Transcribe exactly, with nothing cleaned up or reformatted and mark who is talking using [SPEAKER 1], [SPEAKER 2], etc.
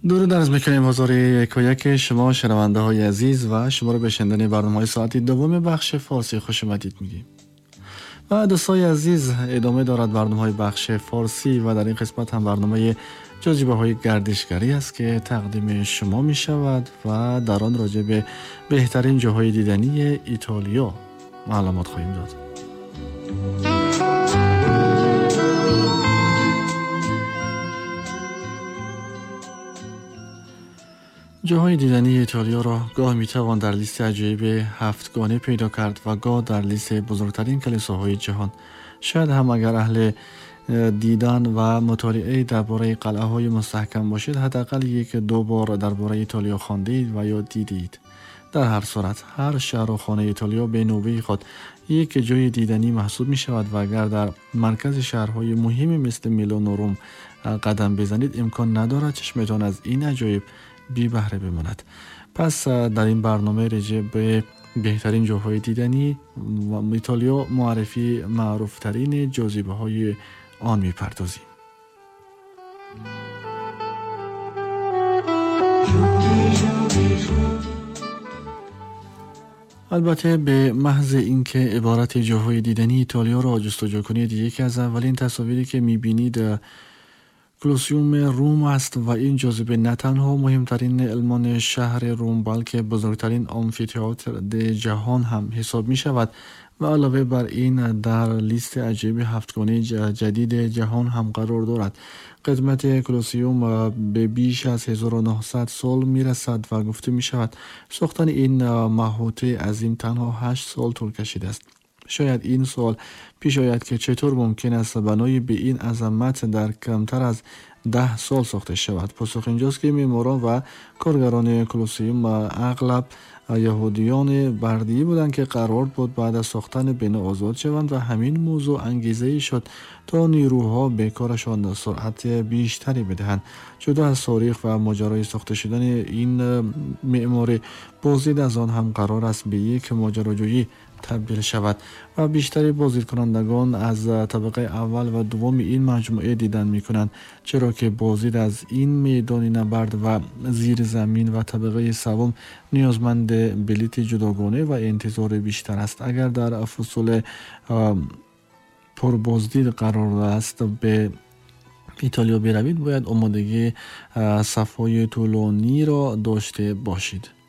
[SPEAKER 1] درود عرض میکنیم حضور یک و یک شما شنونده های عزیز و شما رو به شنیدن برنامه های ساعتی دوم بخش فارسی خوش اومدید میگیم. و دوستای عزیز، ادامه دارد برنامه های بخش فارسی و در این قسمت هم برنامه جاذبه های گردشگری است که تقدیم شما می شود و در آن راجع به بهترین جاهای دیدنی ایتالیا معلومات خواهیم داد. جاهای دیدنی ایتالیا را گاه میتوان در لیست عجایب هفتگانه پیدا کرد و گاه در لیست بزرگترین کلیساهای جهان. شاید هم اگر اهل دیدن و مطالعه درباره قلعه های مستحکم باشید، حداقل یک دو بار درباره ایتالیا خواندید و یا دیدید. در هر صورت هر شهر و خانه ایتالیا به نوبه خود یک جای دیدنی محسوب می شود و اگر در مرکز شهرهای مهمی مثل میلان و روم قدم بزنید، امکان ندارد چشمتان از این عجایب بی بهره بماند. پس در این برنامه راجع به بهترین جاهای دیدنی و ایتالیا معرفی معروف ترین جاذبه های آن می پردازیم. البته به محض اینکه عبارت جاهای دیدنی ایتالیا را جستجو کنید، یکی از اولین تصاویری که می بینید کلوسیوم روم است و این جاذبه نه تنها مهمترین المان شهر روم بلکه بزرگترین آمفی‌تئاتر جهان هم حساب می شود و علاوه بر این در لیست عجایب هفتگانه جدید جهان هم قرار دارد. قدمت کلوسیوم به بیش از هزار و نهصد سال می رسد و گفته می شود ساختن این محوطه عظیم تنها هشت سال طول کشیده است. شاید این سوال پیش آید که چطور ممکن است بنای به این عظمت در کمتر از ده سال ساخته شود. پاسخ اینجاست که معماران و کارگران کلوسیوم اغلب یهودیان بردی بودند که قرار بود بعد از ساختن بنا آزاد شوند و همین موضوع انگیزه شد تا نیروها به کارشان سرعت بیشتری بدهند. جدا از تاریخ و ماجرای ساخته شدن این معماری، بازدید از آن هم قرار است به یک ماجراجویی تبدیل شود و بیشتری بازدید کنندگان از طبقه اول و دوم این مجموعه دیدن می کنند، چرا که بازدید از این میدان نبرد و زیر زمین و طبقه سوم نیازمند بلیط جداگانه و انتظار بیشتر است. اگر در فصول پر بازدید قرار است به ایتالیا بروید، باید آمادگی صفهای طولانی را داشته باشید.